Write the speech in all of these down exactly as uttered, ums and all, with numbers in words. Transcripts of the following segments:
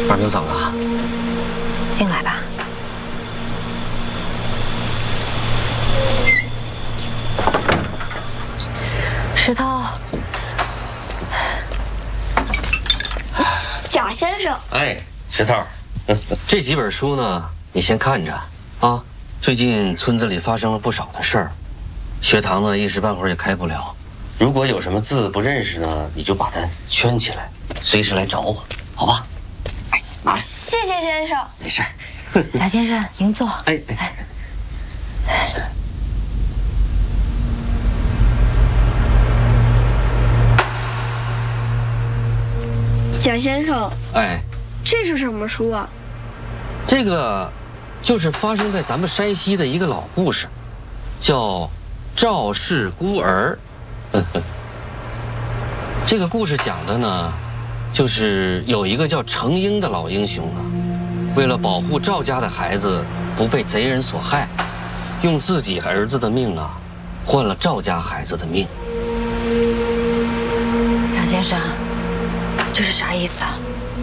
二平嫂啊， 进来吧。石头， 贾先生。 哎，石头，这几本书呢，你先看着啊。最近村子里发生了不少的事儿，学堂呢一时半会儿也开不了。如果有什么字不认识呢，你就把它圈起来，随时来找我，好吧？ 哎，啊，谢谢先生。 没事。 贾先生，您坐。 哎哎。 贾先生， 哎， 这是什么书啊？ 这个就是发生在咱们山西的一个老故事，叫《赵氏孤儿》。这个故事讲的呢，就是有一个叫程婴的老英雄啊，为了保护赵家的孩子不被贼人所害，用自己儿子的命啊，换了赵家孩子的命。 贾先生，这是啥意思啊？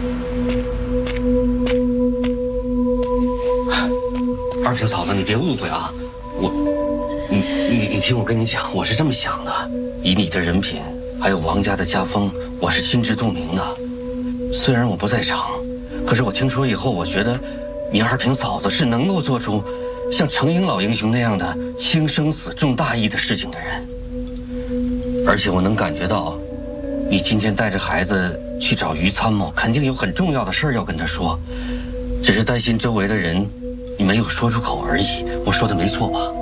二平嫂子，你别误会啊，我，你你你听我跟你讲，我是这么想的，以你的人品，还有王家的家风，我是心知肚明的。虽然我不在场，可是我听说以后，我觉得你二平嫂子是能够做出像程婴老英雄那样的轻生死重大义的事情的人。而且我能感觉到，你今天带着孩子去找于参谋，肯定有很重要的事儿要跟他说，只是担心周围的人。你没有说出口而已，我说的没错吧？